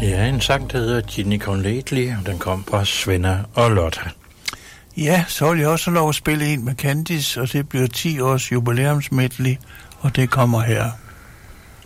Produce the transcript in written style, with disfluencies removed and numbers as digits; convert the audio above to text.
Ja, en sang, der hedder Ginny Come Lately, og den kom fra Svenna og Lotta. Ja, så vil jeg også have lov at spille en med Candice, og det bliver 10 års jubilæumsmedley, og det kommer her.